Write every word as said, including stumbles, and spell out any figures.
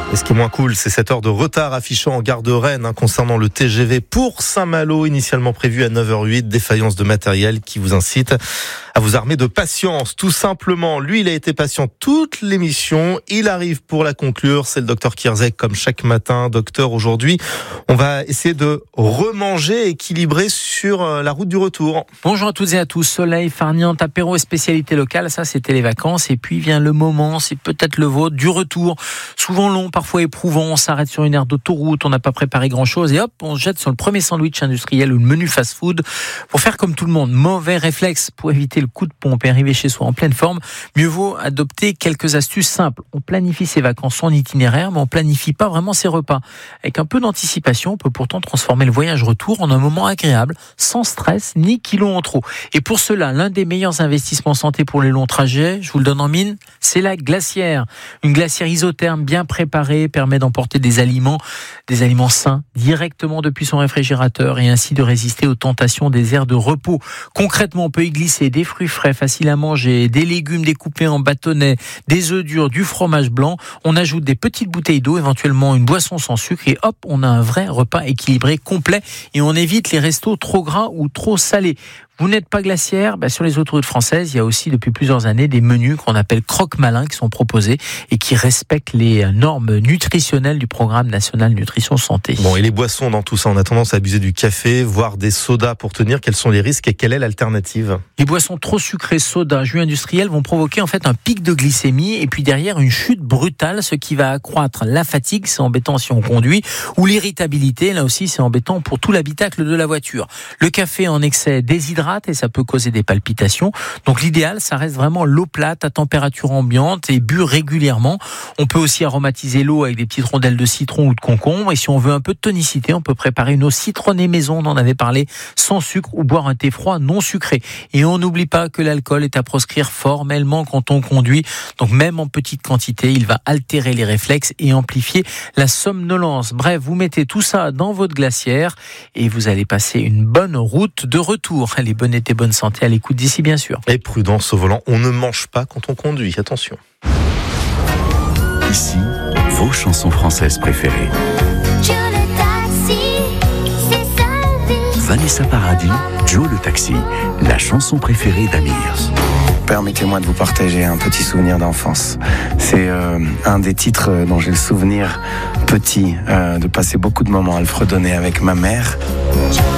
Et ce qui est moins cool, c'est cette heure de retard affichée en gare de Rennes hein, concernant le T G V pour Saint-Malo, initialement prévu à neuf heures huit. Défaillance de matériel qui vous incite à vous armer de patience. Tout simplement, lui, il a été patient toute l'émission. Il arrive pour la conclure. C'est le docteur Kierzek, comme chaque matin. Docteur, aujourd'hui, on va essayer de remanger équilibré sur la route du retour. Bonjour à toutes et à tous. Soleil, farniente, apéro et spécialité locale. Ça, c'était les vacances. Et puis vient le moment, c'est peut-être le vôtre, du retour. Souvent long, parfois éprouvant. On s'arrête sur une aire d'autoroute. On n'a pas préparé grand-chose. Et hop, on se jette sur le premier sandwich industriel ou le menu fast-food pour faire comme tout le monde. Mauvais réflexe pour éviter le coup de pompe et arriver chez soi en pleine forme. Mieux vaut adopter quelques astuces simples. On planifie ses vacances en itinéraire, mais on planifie pas vraiment ses repas. Avec un peu d'anticipation, on peut pourtant transformer le voyage retour en un moment agréable, sans stress ni kilos en trop. Et pour cela, l'un des meilleurs investissements santé pour les longs trajets, je vous le donne en mine, c'est la glacière. Une glacière isotherme bien préparée permet d'emporter des aliments, des aliments sains directement depuis son réfrigérateur et ainsi de résister aux tentations des aires de repos. Concrètement, on peut y glisser des fruits frais faciles à manger, des légumes découpés en bâtonnets, des œufs durs, du fromage blanc. On ajoute des petites bouteilles d'eau, éventuellement une boisson sans sucre et hop, on a un vrai repas équilibré, complet et on évite les restos trop gras ou trop salés. Vous n'êtes pas glaciaire, bah sur les autoroutes françaises, il y a aussi depuis plusieurs années des menus qu'on appelle croque-malins qui sont proposés et qui respectent les normes nutritionnelles du programme national nutrition santé. Bon, et les boissons dans tout ça, on a tendance à abuser du café, voire des sodas pour tenir. Quels sont les risques et quelle est l'alternative ? Les boissons trop sucrées, soda, jus industriels vont provoquer en fait un pic de glycémie et puis derrière une chute brutale, ce qui va accroître la fatigue, c'est embêtant si on conduit, ou l'irritabilité, là aussi c'est embêtant pour tout l'habitacle de la voiture. Le café en excès déshydrate et ça peut causer des palpitations. Donc l'idéal, ça reste vraiment l'eau plate à température ambiante et bu régulièrement. On peut aussi aromatiser l'eau avec des petites rondelles de citron ou de concombre. Et si on veut un peu de tonicité, on peut préparer une eau citronnée maison, on en avait parlé, sans sucre ou boire un thé froid non sucré. Et on n'oublie pas que l'alcool est à proscrire formellement quand on conduit. Donc même en petite quantité, il va altérer les réflexes et amplifier la somnolence. Bref, vous mettez tout ça dans votre glacière et vous allez passer une bonne route de retour. Les bonnes et bonne santé à l'écoute d'ici, bien sûr. Et prudence au volant, on ne mange pas quand on conduit, attention. Ici, vos chansons françaises préférées. Joe le taxi, c'est sa vie. Vanessa Paradis, Joe le taxi, la chanson préférée d'Amir. Permettez-moi de vous partager un petit souvenir d'enfance. C'est euh, un des titres dont j'ai le souvenir petit, euh, de passer beaucoup de moments à le fredonner avec ma mère. Joe